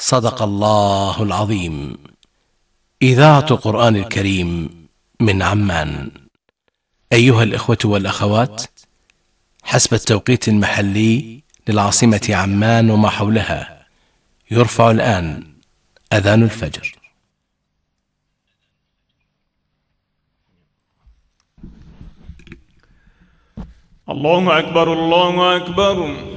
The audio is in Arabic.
صدق الله العظيم. إذاعة قرآن الكريم من عمان. أيها الإخوة والأخوات، حسب التوقيت المحلي للعاصمة عمان وما حولها، يرفع الآن أذان الفجر. الله أكبر الله أكبر.